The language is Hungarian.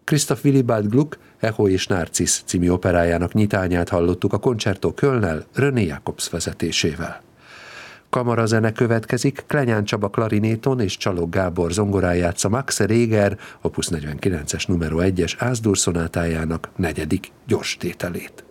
Christoph Willibald Gluck Echo és Narcisz című operájának nyitányát hallottuk a Concerto Kölnnel, René Jacobs vezetésével. Kamarazene következik, Klenyán Csaba klarinéton és Csalog Gábor zongorán játsza Max Reger, opus 49-es numero 1-es Ás-dur szonátájának 4. gyors tételét.